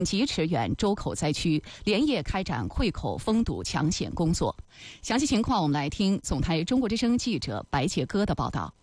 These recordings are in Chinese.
及驰援周口灾区，连夜开展溃口封堵抢险工作。详细情况，我们来听总台中国之声记者白杰哥的报道。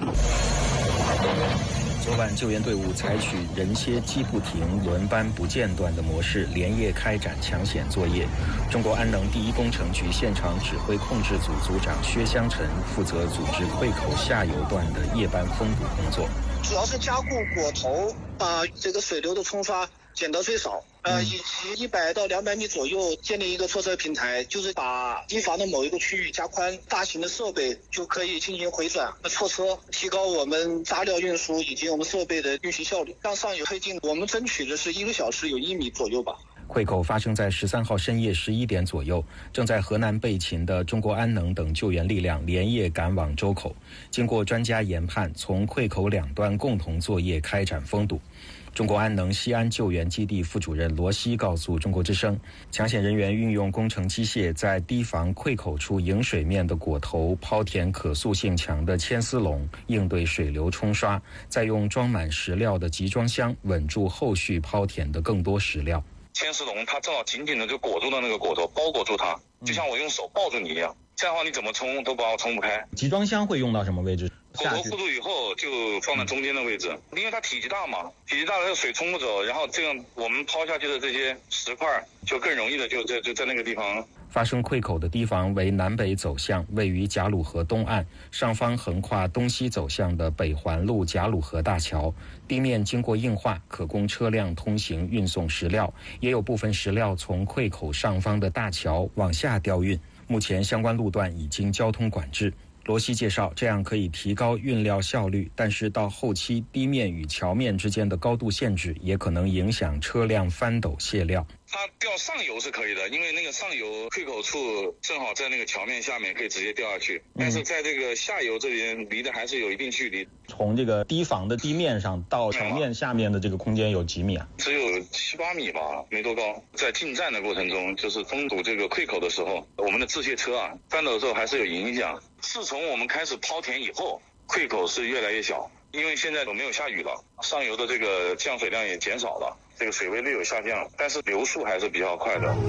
昨晚救援队伍采取人歇机不停、轮班不间断的模式，连夜开展抢险作业。中国安能第一工程局现场指挥控制组组长薛香晨负责组织溃口下游段的夜班封堵工作， 主要是加固果头，把这个水流的冲刷减到最少。以及100到200米左右建立一个错车平台，就是把堤防的某一个区域加宽，大型的设备就可以进行回转错车，提高我们杂料运输以及我们设备的运行效率。向上游推进，我们争取的是1个小时有1米左右吧。 溃口发生在13号深夜11点左右，正在河南备勤的中国安能等救援力量连夜赶往周口，经过专家研判，从溃口两端共同作业开展封堵。中国安能西安救援基地副主任罗西告诉中国之声，抢险人员运用工程机械在堤防溃口处迎水面的果头抛填可塑性强的铅丝笼，应对水流冲刷，再用装满石料的集装箱稳住后续抛填的更多石料。 铅丝笼它正好紧紧的就裹住了那个果头，包裹住它，就像我用手抱住你一样，这样的话你怎么冲都把我冲不开。 集装箱会用到什么位置？ 果头护住以后就放在中间的位置，因为它体积大嘛，体积大了水冲不走，然后这样我们抛下去的这些石块就更容易的就在那个地方。 发生溃口的堤防为南北走向，位于贾鲁河东岸，上方横跨东西走向的北环路贾鲁河大桥，地面经过硬化，可供车辆通行运送石料，也有部分石料从溃口上方的大桥往下调运。目前相关路段已经交通管制。罗西介绍，这样可以提高运料效率，但是到后期地面与桥面之间的高度限制也可能影响车辆翻斗卸料。 它调上游是可以的，因为那个上游溃口处正好在那个桥面下面，可以直接掉下去。但是在这个下游这边离的还是有一定距离。 从这个堤防的地面上到桥面下面的这个空间有几米啊？ 只有7、8米吧，没多高。在进站的过程中，就是封堵这个溃口的时候，我们的制卸车啊翻斗的时候还是有影响。自从我们开始抛填以后，溃口是越来越小，因为现在都没有下雨了，上游的这个降水量也减少了，这个水位略有下降，但是流速还是比较快的。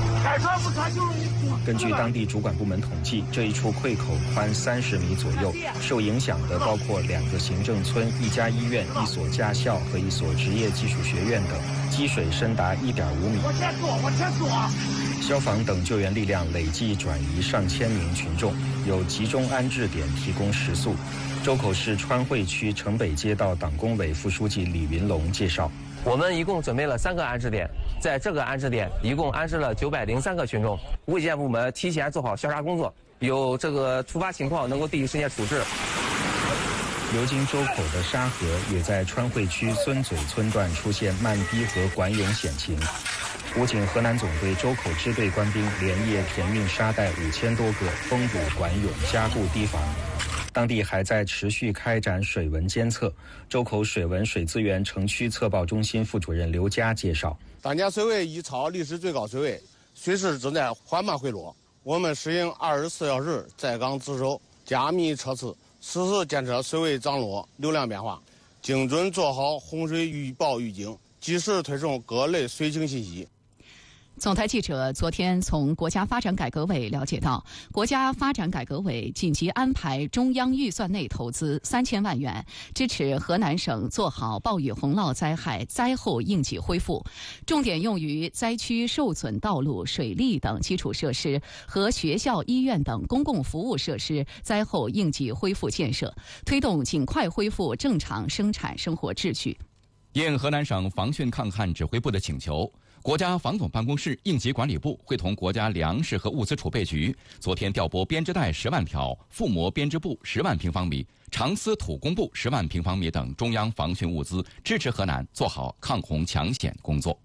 根据当地主管部门统计，这一处溃口宽30米左右，受影响的包括2个行政村、1家医院、1所驾校和1所职业技术学院等，积水深达1.5米。消防等救援力量累计转移上千名群众，有集中安置点提供食宿。周口市川汇区城北街道党工委副书记李云龙介绍， 我们一共准备了3个安置点，在这个安置点一共安置了903个群众，卫健部门提前做好消杀工作，有这个突发情况能够第一时间处置。 流经周口的沙河也在川汇区孙嘴村段出现漫堤和管涌险情。武警河南总队周口支队官兵连夜填运沙袋5000多个，封堵管涌，加固堤防。当地还在持续开展水文监测。周口水文水资源城区测报中心副主任刘佳介绍， 当前水位已超历史最高水位，水势正在缓慢回落。我们实行24小时在岗值守，加密测试，实时监测水位涨落、流量变化，精准做好洪水预报预警，及时推送各类水情信息。 总台记者昨天从国家发展改革委了解到，国家发展改革委紧急安排中央预算内投资3000万元，支持河南省做好暴雨洪涝灾害灾后应急恢复，重点用于灾区受损道路、水利等基础设施和学校、医院等公共服务设施灾后应急恢复建设，推动尽快恢复正常生产生活秩序。 应河南省防汛抗旱指挥部的请求，国家防总办公室应急管理部会同国家粮食和物资储备局昨天调拨编织袋10万条、覆膜编织布10万平方米、长丝土工布10万平方米等中央防汛物资，支持河南做好抗洪抢险工作。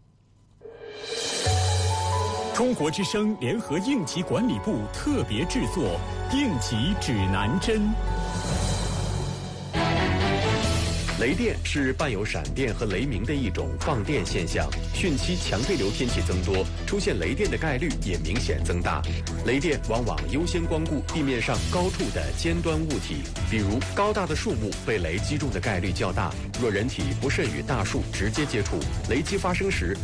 中国之声联合应急管理部特别制作应急指南针。 雷电是伴有闪电和雷鸣的一种放电现象，汛期强对流天气增多，出现雷电的概率也明显增大。雷电往往优先光顾地面上高处的尖端物体，比如高大的树木被雷击中的概率较大。若人体不慎与大树直接接触，雷击发生时